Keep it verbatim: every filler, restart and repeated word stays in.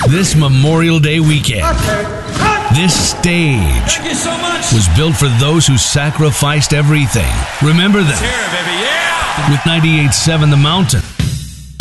This Memorial Day weekend, this stage Thank you so much. was built for those who sacrificed everything. Remember them. Here, baby, yeah! With ninety-eight point seven The Mountain.